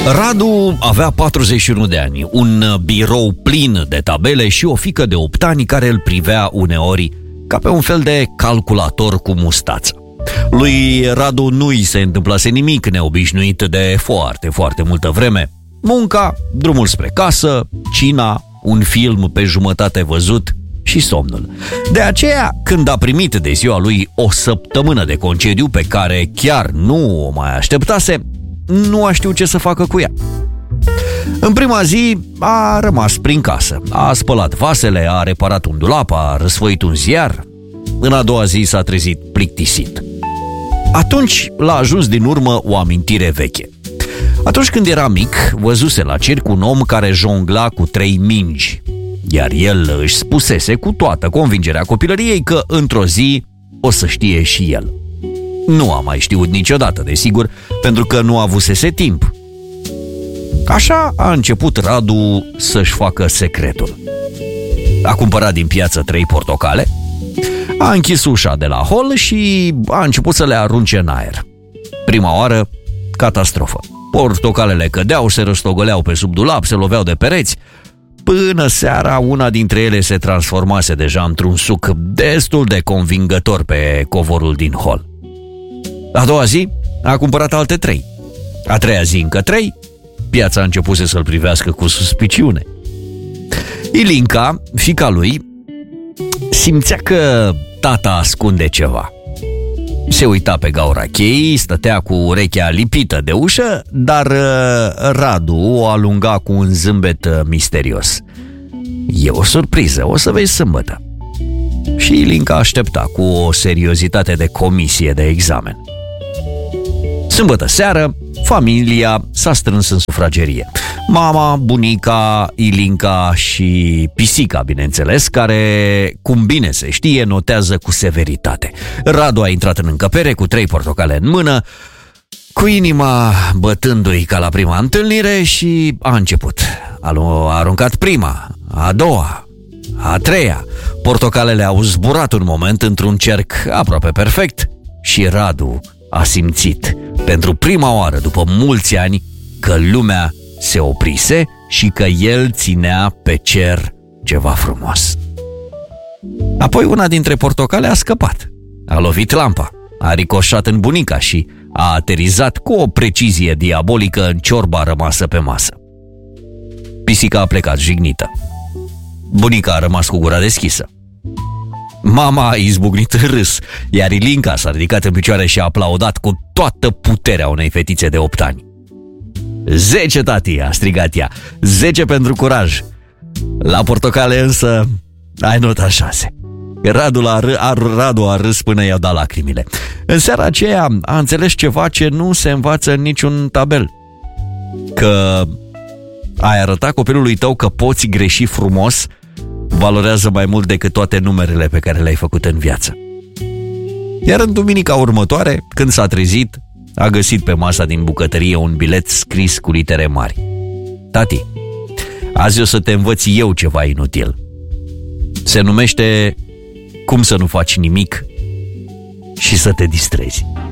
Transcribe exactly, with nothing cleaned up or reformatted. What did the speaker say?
Radu avea patruzeci și unu de ani, un birou plin de tabele și o fiică de opt ani care îl privea uneori ca pe un fel de calculator cu mustață. Lui Radu nu-i se întâmplase nimic neobișnuit de foarte, foarte multă vreme. Munca, drumul spre casă, cina, un film pe jumătate văzut și somnul. De aceea, când a primit de ziua lui o săptămână de concediu pe care chiar nu o mai așteptase, nu a știut ce să facă cu ea. În prima zi a rămas prin casă, a spălat vasele, a reparat un dulap, a răsfoit un ziar. În a doua zi s-a trezit plictisit. Atunci l-a ajuns din urmă o amintire veche. Atunci când era mic, văzuse la circ un om care jongla cu trei mingi, iar el își spusese cu toată convingerea copilăriei că într-o zi o să știe și el. Nu a mai știut niciodată, desigur, pentru că nu avusese timp. Așa a început Radu să-și facă secretul. A cumpărat din piață trei portocale, a închis ușa de la hol și a început să le arunce în aer. Prima oară, catastrofă. Portocalele cădeau, se răstogoleau pe sub dulap, se loveau de pereți. Până seara, una dintre ele se transformase deja într-un suc destul de convingător pe covorul din hol. A doua zi a cumpărat alte trei. A treia zi încă trei. Piața a început să-l privească cu suspiciune. Ilinca, fiica lui, simțea că tata ascunde ceva. Se uita pe gaura cheii, stătea cu urechea lipită de ușă, dar Radu o alunga cu un zâmbet misterios. E o surpriză, o să vezi sâmbătă. Și Ilinca aștepta cu o seriozitate de comisie de examen. Sâmbătă seară, familia s-a strâns în sufragerie. Mama, bunica, Ilinca și pisica, bineînțeles, care, cum bine se știe, notează cu severitate. Radu a intrat în încăpere cu trei portocale în mână, cu inima bătându-i ca la prima întâlnire, și a început. A aruncat prima, a doua, a treia. Portocalele au zburat un moment într-un cerc aproape perfect și Radu a simțit, pentru prima oară după mulți ani, că lumea se oprise și că el ținea pe cer ceva frumos. Apoi una dintre portocale a scăpat, a lovit lampa, a ricoșat în bunica și a aterizat cu o precizie diabolică în ciorba rămasă pe masă. Pisica a plecat jignită. Bunica a rămas cu gura deschisă. Mama a izbucnit în râs, iar Ilinca s-a ridicat în picioare și a aplaudat cu toată puterea unei fetițe de opt ani. Zece, tati, a strigat ea, zece pentru curaj. La portocale însă ai nota șase. Radu a, r- a, Radu a râs până i-a dat lacrimile. În seara aceea a înțeles ceva ce nu se învață în niciun tabel. Că ai arăta copilului tău că poți greși frumos valorează mai mult decât toate numerele pe care le-ai făcut în viață. Iar în duminica următoare, când s-a trezit, a găsit pe masa din bucătărie un bilet scris cu litere mari. Tati, azi o să te învăț eu ceva inutil. Se numește Cum să nu faci nimic și să te distrezi.